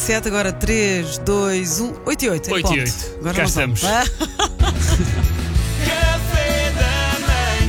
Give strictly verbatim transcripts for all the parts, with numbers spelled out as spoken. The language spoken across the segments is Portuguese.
sete, agora três, dois, um, oito e oito. oito e oito. Agora Cá não estamos. Ah. Café da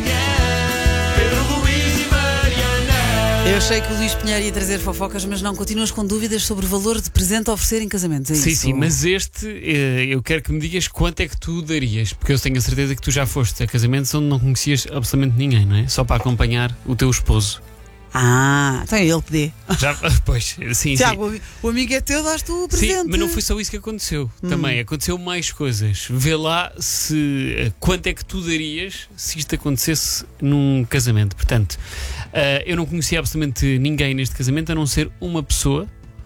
manhã, Pedro Luís e Mariana. Eu achei que o Luís Pinheiro ia trazer fofocas, mas não, continuas com dúvidas sobre o valor de presente a oferecer em casamentos. É Sim, isso? sim, mas este eh, eu quero que me digas quanto é que tu darias, porque eu tenho a certeza que tu já foste a casamentos onde não conhecias absolutamente ninguém, não é? Só para acompanhar o teu esposo. Ah, então é ele que dê. Já, pois, sim, Tiago, sim. o, o amigo é teu, dás tu o presente. Sim, mas não foi só isso que aconteceu. Hum. Também aconteceu mais coisas. Vê lá se eh, quanto é que tu darias se isto acontecesse num casamento. Portanto, eh, eu não conhecia absolutamente ninguém neste casamento, a não ser uma pessoa.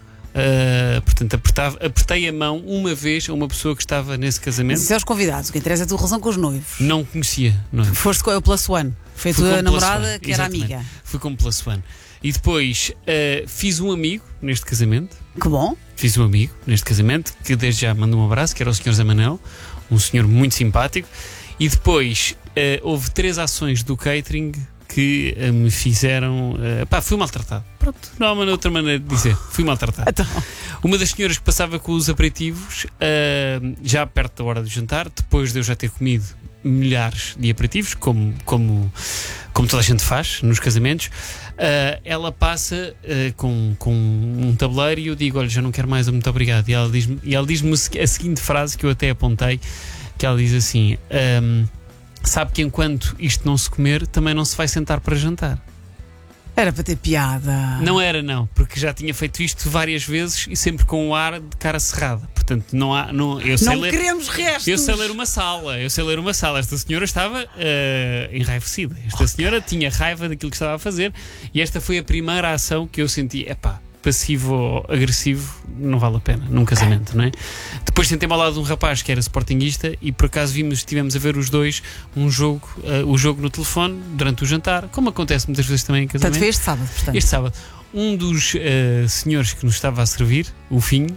Uh, portanto, apertava, apertei a mão uma vez a uma pessoa que estava nesse casamento. Mas isso é os convidados, o que interessa é a tua relação com os noivos. Não conhecia, não é? Foste com o Plus One. Foi a Fui tua com Plus namorada One, que era exatamente. amiga. Fui como Plus One. E depois uh, fiz um amigo neste casamento. Que bom. Fiz um amigo neste casamento que desde já mandou um abraço, que era o senhor Zé Manel, um senhor muito simpático. E depois uh, houve três ações do catering que uh, me fizeram. Uh, pá, fui maltratado. Pronto, não há uma outra maneira de dizer. Fui maltratado. Então, Uma das senhoras que passava com os aperitivos, uh, já perto da hora do jantar, depois de eu já ter comido milhares de aperitivos, como, como, como toda a gente faz nos casamentos, uh, ela passa uh, com, com um tabuleiro e eu digo: olha, já não quero mais, muito obrigado. E ela diz-me, e ela diz-me a seguinte frase que eu até apontei, que ela diz assim: um, sabe que enquanto isto não se comer, também não se vai sentar para jantar. era para ter piada. Não era, não, porque já tinha feito isto várias vezes e sempre com o ar de cara cerrada. Portanto, não há. Não, eu sei Não ler, queremos restos. eu sei ler uma sala. Eu sei ler uma sala. Esta senhora estava uh, enraivecida. Esta senhora tinha raiva daquilo que estava a fazer e esta foi a primeira ação que eu senti. Epá, passivo-agressivo não vale a pena num casamento, não é? Depois sentei-me ao lado de um rapaz que era sportinguista e por acaso vimos, estivemos a ver os dois um jogo, uh, o jogo no telefone durante o jantar, como acontece muitas vezes também em Portanto, casamento. foi este sábado, portanto. Este sábado, um dos uh, senhores que nos estava a servir, o vinho,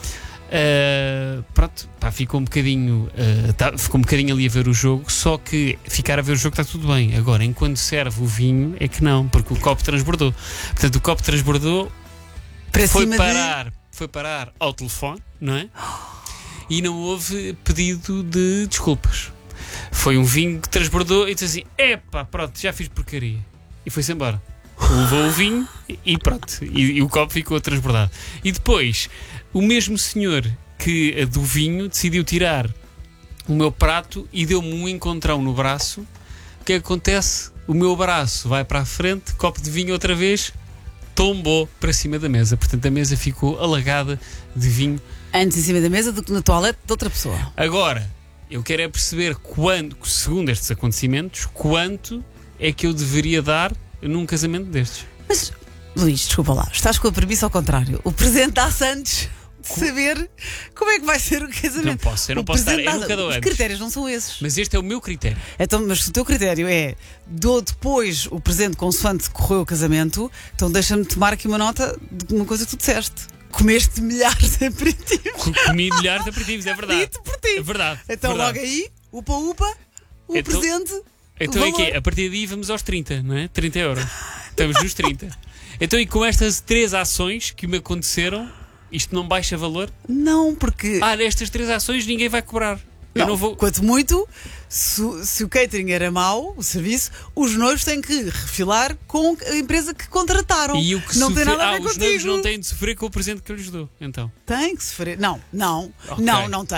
uh, pronto, pá, ficou um bocadinho uh, tá, ficou um bocadinho ali a ver o jogo, só que ficar a ver o jogo está tudo bem. Agora, enquanto serve o vinho, é que não, porque o copo transbordou. Portanto, o copo transbordou, Para foi cima parar, foi parar ao telefone, não é? E não houve pedido de desculpas. Foi um vinho que transbordou e disse assim: epá, pronto, já fiz porcaria. E foi-se embora. Levou o vinho e pronto. E, e o copo ficou transbordado. E depois, o mesmo senhor que do vinho decidiu tirar o meu prato e deu-me um encontrão no braço. O que é que acontece? O meu braço vai para a frente, copo de vinho outra vez, tombou para cima da mesa. Portanto, a mesa ficou alagada de vinho. de... Antes em cima da mesa do que na toalete de outra pessoa. Agora, eu quero é perceber quando, segundo estes acontecimentos, quanto é que eu deveria dar num casamento destes. Mas, Luís, desculpa lá, estás com a premissa ao contrário. O presente dá-se antes de saber como é que vai ser o casamento. Não posso, eu não O posso dar, presente eu dá- nunca dou Os antes. critérios não são esses. Mas este é o meu critério. Então, mas se o teu critério é dou depois o presente consoante correu o casamento, então deixa-me tomar aqui uma nota de uma coisa que tu disseste. Comeste milhares de aperitivos. Comi milhares de aperitivos, é verdade. Dito por ti. É verdade. Então verdade. logo aí, upa-upa, o Então- presente. Então o é que valor. a partir daí vamos aos trinta, não é? trinta euros. Estamos nos trinta. Então, e com estas três ações que me aconteceram, isto não baixa valor? Não, porque. Ah, nestas três ações ninguém vai cobrar. Eu Não, não vou. Quanto muito, se, se o catering era mau, o serviço, os noivos têm que refilar com a empresa que contrataram. E o que não tem sofrer- nada a ah, ver os contigo. noivos não têm de sofrer com o presente que eu lhes dou. Então. Tem que sofrer. Não, não, Ok. não, não tem.